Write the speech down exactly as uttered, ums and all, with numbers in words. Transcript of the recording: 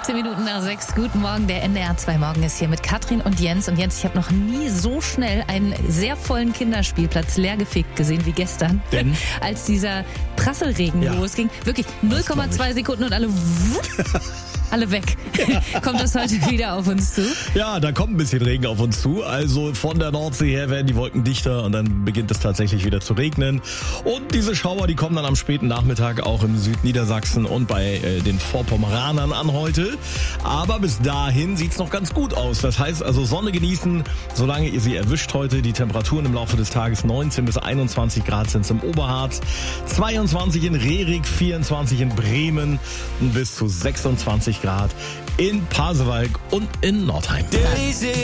fünfzehn Minuten nach sechs. Guten Morgen, der N D R zwei Morgen ist hier mit Katrin und Jens. Und Jens, ich habe noch nie so schnell einen sehr vollen Kinderspielplatz leergefegt gesehen wie gestern. Denn? Als dieser Prasselregen Ja. losging. Wirklich null Komma zwei Sekunden und alle wupp, alle weg. Ja. Kommt das heute wieder auf uns zu? Ja, da kommt ein bisschen Regen auf uns zu. Also von der Nordsee her werden die Wolken dichter und dann beginnt es tatsächlich wieder zu regnen. Und diese Schauer, die kommen dann am späten Nachmittag auch im Südniedersachsen und bei äh, den Vorpommeranern an heute. Aber bis dahin sieht's noch ganz gut aus. Das heißt also Sonne genießen, solange ihr sie erwischt heute. Die Temperaturen im Laufe des Tages neunzehn bis einundzwanzig Grad sind im Oberharz, zweiundzwanzig in Rerik, vierundzwanzig in Bremen und bis zu sechsundzwanzig Grad in Pasewalk und in Nordheim.